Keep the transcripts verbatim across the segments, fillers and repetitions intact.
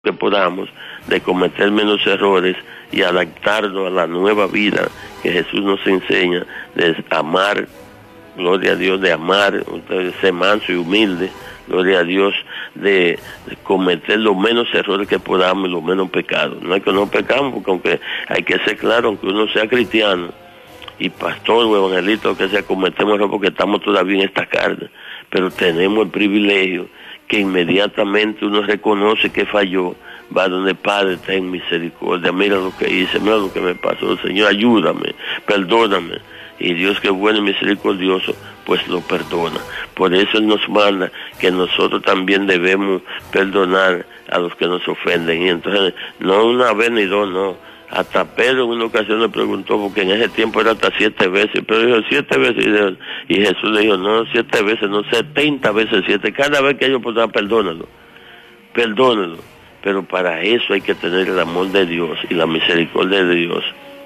que podamos de cometer menos errores y adaptarnos a la nueva vida que Jesús nos enseña, de amar, gloria a Dios, de amar, de ser manso y humilde, gloria a Dios, de, de cometer los menos errores que podamos y los menos pecados. No es que no pecamos, porque aunque hay que ser claro, aunque uno sea cristiano y pastor o evangelista, que sea, cometemos errores porque estamos todavía en esta carne, pero tenemos el privilegio que inmediatamente uno reconoce que falló, va donde Padre, ten misericordia, mira lo que hice, mira lo que me pasó, Señor, ayúdame, perdóname. Y Dios, que es bueno y misericordioso, pues lo perdona. Por eso Él nos manda que nosotros también debemos perdonar a los que nos ofenden. Y entonces, no una vez ni dos, no. Hasta Pedro en una ocasión le preguntó, porque en ese tiempo era hasta siete veces, pero dijo siete veces, y Jesús le dijo, no siete veces, no setenta veces siete, cada vez que ellos puedan, perdónalo, perdónalo, pero para eso hay que tener el amor de Dios y la misericordia de Dios,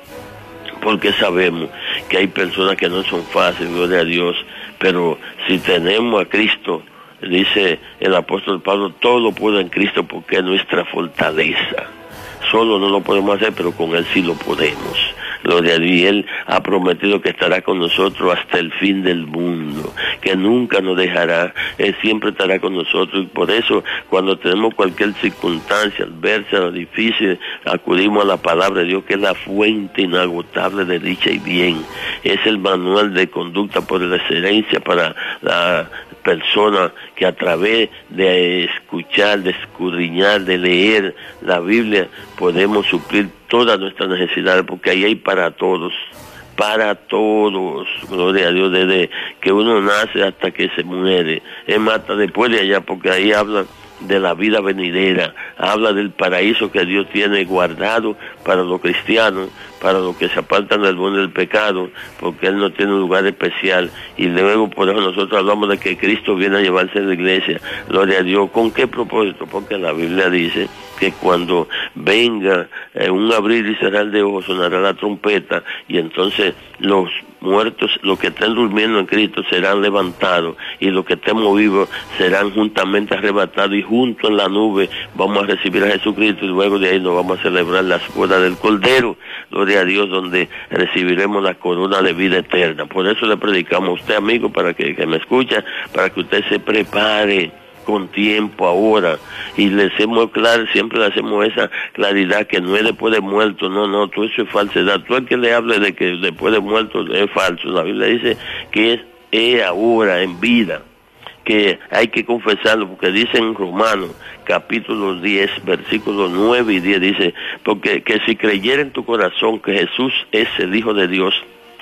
porque sabemos que hay personas que no son fáciles, gloria a Dios, pero si tenemos a Cristo, dice el apóstol Pablo, todo lo puedo en Cristo porque es nuestra fortaleza. Solo no lo podemos hacer, pero con Él sí lo podemos. Gloria a Dios. Y Él ha prometido que estará con nosotros hasta el fin del mundo, que nunca nos dejará, Él siempre estará con nosotros. Y por eso, cuando tenemos cualquier circunstancia adversa o difícil, acudimos a la palabra de Dios, que es la fuente inagotable de dicha y bien. Es el manual de conducta por excelencia para la persona que a través de escuchar, de escudriñar, de leer la Biblia, podemos suplir todas nuestras necesidades, porque ahí hay para todos, para todos, gloria a Dios, desde que uno nace hasta que se muere. Es más, hasta después de allá, porque ahí habla de la vida venidera, habla del paraíso que Dios tiene guardado para los cristianos, para los que se apartan del mundo del pecado, porque Él no tiene un lugar especial. Y luego por eso nosotros hablamos de que Cristo viene a llevarse a la iglesia, gloria a Dios. ¿Con qué propósito? Porque la Biblia dice que cuando venga eh, un abrir y cerrar de ojos, sonará la trompeta, y entonces los muertos, los que estén durmiendo en Cristo, serán levantados, y los que estemos vivos serán juntamente arrebatados, y junto en la nube vamos a recibir a Jesucristo, y luego de ahí nos vamos a celebrar las bodas del Cordero, gloria a Dios, donde recibiremos la corona de vida eterna. Por eso le predicamos a usted, amigo, para que, que me escucha, para que usted se prepare con tiempo ahora, y le hacemos claro, siempre le hacemos esa claridad, que no es después de muerto, no, no, todo eso es falsedad. Tú el que le hable de que después de muerto es falso. La Biblia dice que es, es ahora, en vida, que hay que confesarlo, porque dice en Romanos capítulo diez, versículos nueve y diez, dice, porque que si creyera en tu corazón que Jesús es el Hijo de Dios,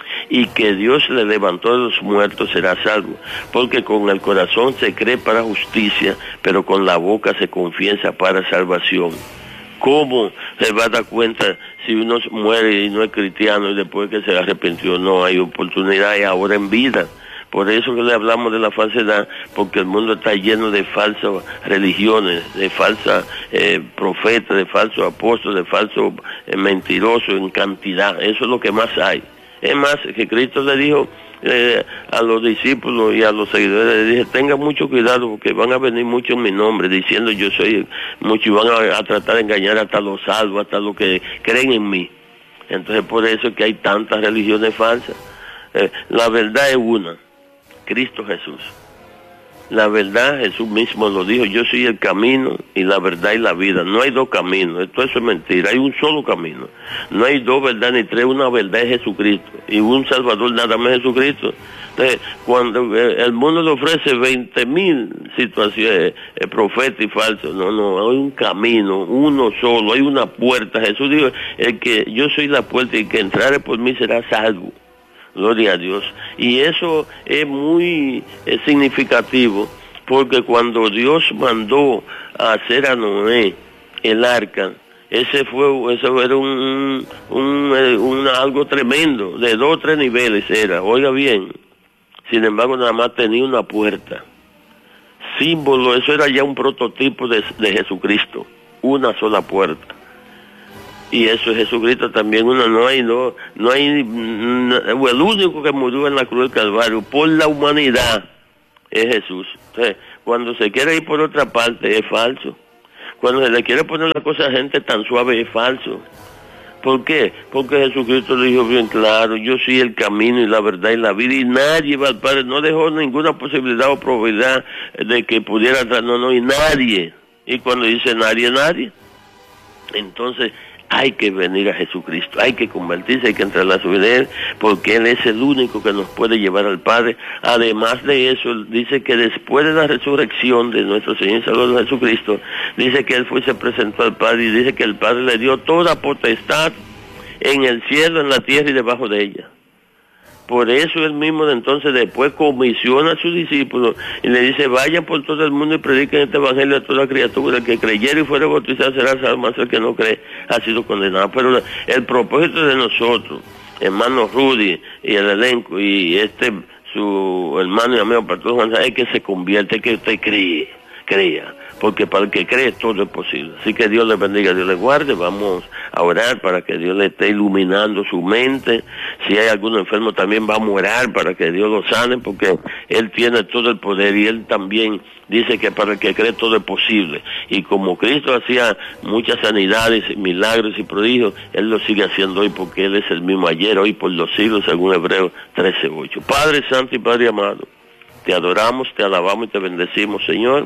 y que Dios le levantó de los muertos, será salvo, porque con el corazón se cree para justicia, pero con la boca se confiesa para salvación. ¿Cómo se va a dar cuenta si uno muere y no es cristiano y después que se arrepintió? No hay oportunidad, y ahora en vida. Por eso que le hablamos de la falsedad, porque el mundo está lleno de falsas religiones, de falsos eh, profetas, de falsos apóstoles, de falsos eh, mentirosos en cantidad. Eso es lo que más hay. Es más, que Cristo le dijo eh, a los discípulos y a los seguidores, le dije, tengan mucho cuidado, porque van a venir muchos en mi nombre, diciendo yo soy mucho, y van a, a tratar de engañar hasta los salvos, hasta los que creen en mí. Entonces, por eso es que hay tantas religiones falsas. Eh, la verdad es una, Cristo Jesús. La verdad, Jesús mismo lo dijo, yo soy el camino y la verdad y la vida. No hay dos caminos, esto eso es mentira, hay un solo camino. No hay dos verdades ni tres, una verdad es Jesucristo, y un Salvador nada más Jesucristo. Entonces, cuando el mundo le ofrece veinte mil situaciones, eh, profetas y falsos, no, no, hay un camino, uno solo, hay una puerta. Jesús dijo, el que yo soy la puerta, y el que entrare por mí será salvo. Gloria a Dios. Y eso es muy es significativo, porque cuando Dios mandó a hacer a Noé el arca, ese fue, eso era un, un, un algo tremendo, de dos o tres niveles era, oiga bien. Sin embargo, nada más tenía una puerta. Símbolo, eso era ya un prototipo de, de Jesucristo, una sola puerta. Y eso es Jesucristo también. Uno no hay, no, no hay, no, el único que murió en la cruz del Calvario por la humanidad es Jesús. Entonces, cuando se quiere ir por otra parte es falso. Cuando se le quiere poner la cosa a gente tan suave es falso. ¿Por qué? Porque Jesucristo le dijo bien claro, yo soy el camino y la verdad y la vida, y nadie va al Padre, no dejó ninguna posibilidad o probabilidad de que pudiera entrar, no, no, y nadie. Y cuando dice nadie, nadie. Entonces hay que venir a Jesucristo, hay que convertirse, hay que entrar a su vida, porque Él es el único que nos puede llevar al Padre. Además de eso, dice que después de la resurrección de nuestro Señor y Salvador Jesucristo, dice que Él fue y se presentó al Padre, y dice que el Padre le dio toda potestad en el cielo, en la tierra y debajo de ella. Por eso Él mismo de entonces después comisiona a sus discípulos y le dice, vayan por todo el mundo y prediquen este evangelio a toda criatura. El que creyere y fuera bautizado será salvo, más el que no cree ha sido condenado. Pero el propósito de nosotros, hermano Rudy y el elenco y este su hermano y amigo Pastor Juan, es que se convierte, que usted cree, crea. Porque para el que cree todo es posible. Así que Dios le bendiga, Dios le guarde. Vamos a orar para que Dios le esté iluminando su mente. Si hay algún enfermo también vamos a orar para que Dios lo sane, porque Él tiene todo el poder y Él también dice que para el que cree todo es posible. Y como Cristo hacía muchas sanidades, milagros y prodigios, Él lo sigue haciendo hoy, porque Él es el mismo ayer, hoy, por los siglos, según Hebreos trece ocho. Padre Santo y Padre amado, te adoramos, te alabamos y te bendecimos, Señor.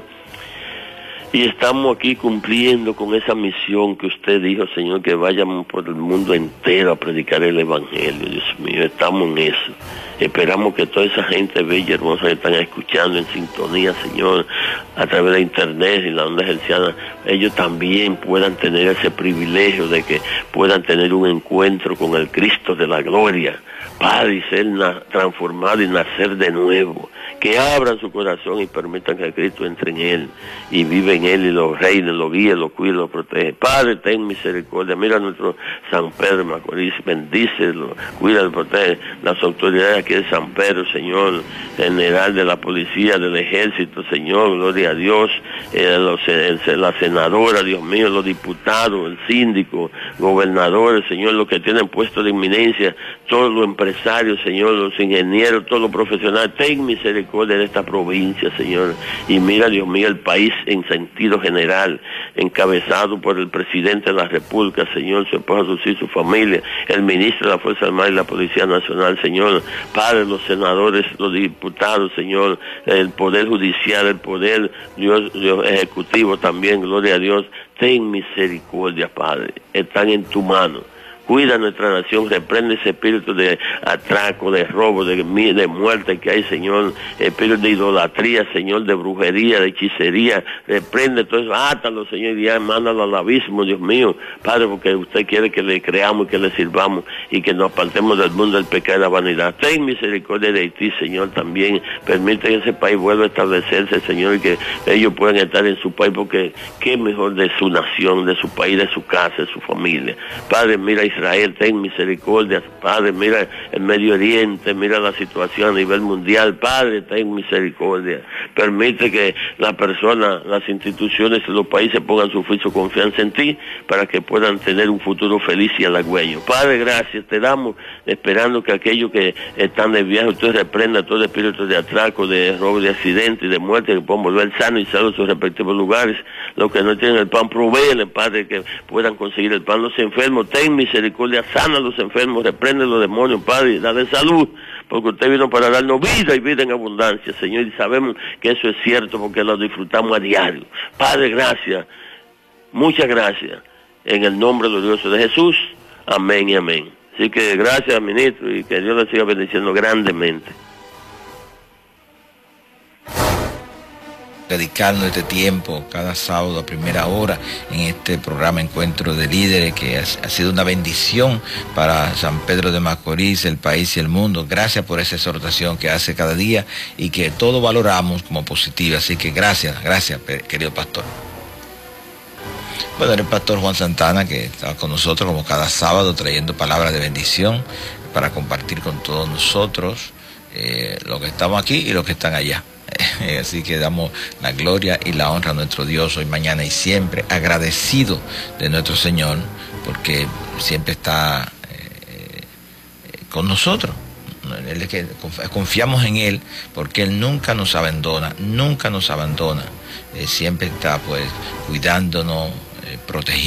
Y estamos aquí cumpliendo con esa misión que usted dijo, Señor, que vayamos por el mundo entero a predicar el Evangelio. Dios mío, estamos en eso. Esperamos que toda esa gente bella y hermosa que están escuchando en sintonía, Señor, a través de internet y la onda herciana, ellos también puedan tener ese privilegio de que puedan tener un encuentro con el Cristo de la gloria, Padre, y ser transformado y nacer de nuevo. Que abran su corazón y permitan que Cristo entre en él y vive en él y lo reine, lo guíe, lo cuide, lo protege. Padre, ten misericordia. Mira a nuestro San Pedro Macorís, bendícelo, cuida, lo protege. Las autoridades aquí de San Pedro, Señor, general de la policía, del ejército, Señor, gloria a Dios, eh, los, el, la senadora, Dios mío, los diputados, el síndico, gobernadores, Señor, los que tienen puestos de inminencia, todos los empresarios, Señor, los ingenieros, todos los profesionales, ten misericordia de esta provincia, Señor, y mira, Dios mío, el país en sentido general, encabezado por el presidente de la República, Señor, su esposa, sus hijos, su familia, el ministro de la Fuerza Armada y la Policía Nacional, Señor, Padre, los senadores, los diputados, Señor, el Poder Judicial, el Poder Dios, Dios Ejecutivo también, gloria a Dios, ten misericordia, Padre, están en tu mano. Cuida nuestra nación, reprende ese espíritu de atraco, de robo, de, de muerte que hay, Señor, espíritu de idolatría, Señor, de brujería, de hechicería, reprende todo eso, átalo, Señor, y ya mándalo al abismo, Dios mío, Padre, porque usted quiere que le creamos y que le sirvamos y que nos apartemos del mundo del pecado y la vanidad. Ten misericordia de Haití, Señor, también, permite que ese país vuelva a establecerse, Señor, y que ellos puedan estar en su país, porque qué mejor de su nación, de su país, de su casa, de su familia. Padre, mira Israel, ten misericordia, Padre, mira el Medio Oriente, mira la situación a nivel mundial, Padre, ten misericordia, permite que la persona, las instituciones y los países pongan su fe y su confianza en ti, para que puedan tener un futuro feliz y halagüeño. Padre, gracias, te damos, esperando que aquellos que están de viaje, usted reprenda todo espíritu de atraco, de robo, de accidente y de muerte, que puedan volver sanos y salvos a sus respectivos lugares. Los que no tienen el pan, provéenle, Padre, que puedan conseguir el pan. Los enfermos, ten misericordia, sana a los enfermos, reprende los demonios, Padre, dale salud, porque usted vino para darnos vida y vida en abundancia, Señor, y sabemos que eso es cierto porque lo disfrutamos a diario. Padre, gracias, muchas gracias, en el nombre glorioso de Jesús, amén y amén. Así que gracias, ministro, y que Dios le siga bendiciendo grandemente. Dedicando este tiempo cada sábado a primera hora en este programa Encuentro de Líderes, que ha, ha sido una bendición para San Pedro de Macorís, el país y el mundo. Gracias por esa exhortación que hace cada día y que todos valoramos como positiva. Así que gracias, gracias, querido pastor. Bueno, era el pastor Juan Santana, que estaba con nosotros como cada sábado trayendo palabras de bendición para compartir con todos nosotros, eh, los que estamos aquí y los que están allá. Así que damos la gloria y la honra a nuestro Dios hoy, mañana y siempre, agradecido de nuestro Señor, porque siempre está eh, con nosotros. Él es que confiamos en Él, porque Él nunca nos abandona, nunca nos abandona. eh, siempre está pues cuidándonos, eh, protegiendo.